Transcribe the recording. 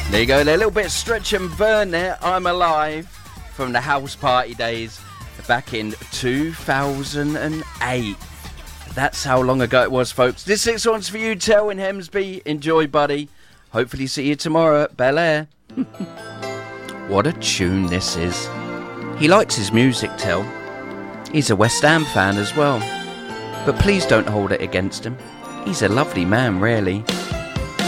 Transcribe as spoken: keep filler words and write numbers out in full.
There you go, there, a little bit of Stretch and Vern there, I'm Alive, from the house party days back in two thousand eight. That's how long ago it was, folks. This next one's for you, Tel in Hemsby. Enjoy, buddy. Hopefully see you tomorrow at Bel Air. What a tune this is. He likes his music, Tel. He's a West Ham fan as well. But please don't hold it against him. He's a lovely man, really.